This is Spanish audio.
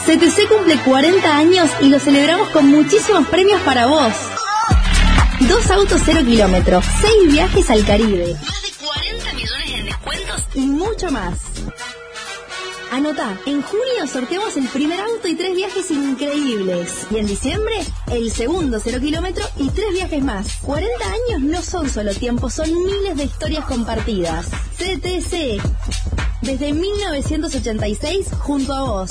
CTC cumple 40 años y lo celebramos con muchísimos premios para vos. 2 autos 0 kilómetros, 6 viajes al Caribe, más de 40 millones en descuentos y mucho más. Anotá, en junio sorteamos el primer auto y 3 viajes increíbles. Y en diciembre, el segundo 0 kilómetro y 3 viajes más. 40 años no son solo tiempo, son miles de historias compartidas. CTC, desde 1986 junto a vos.